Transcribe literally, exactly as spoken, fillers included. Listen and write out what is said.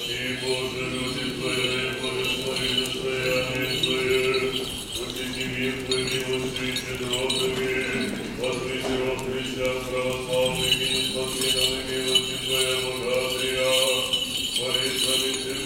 Спаси, Боже, люди Твои, благослови достояние Твое, Господи, мир Твой, милостью и щедроты,